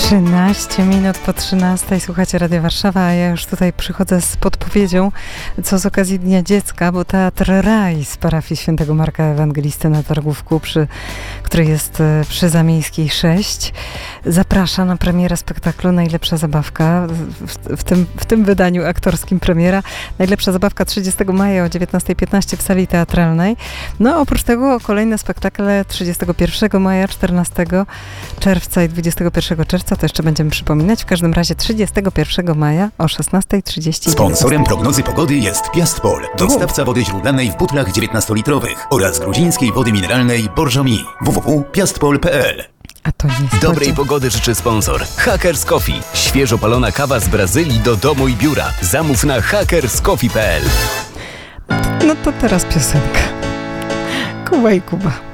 13 minut po 13. Słuchacie Radia Warszawa, a ja już tutaj przychodzę z podpowiedzią, co z okazji Dnia Dziecka, bo Teatr Raj z parafii Świętego Marka Ewangelisty na Targówku, który jest przy Zamiejskiej 6, zaprasza na premierę spektaklu Najlepsza Zabawka. W tym wydaniu aktorskim premiera. Najlepsza Zabawka 30 maja o 19:15 w sali teatralnej. No oprócz tego kolejne spektakle 31 maja, 14 czerwca i 21 czerwca, to jeszcze będziemy przypominać. W każdym razie 31 maja o 16:30. Sponsorem prognozy pogody jest Piastpol, dostawca wody źródlanej w butlach 19-litrowych oraz gruzińskiej wody mineralnej Borżomi. www.piastpol.pl. A to nie Dobrej pogody życzy sponsor Hackers Coffee. Świeżo palona kawa z Brazylii do domu i biura. Zamów na hackerscoffee.pl. No to teraz piosenka. Kuba i Kuba.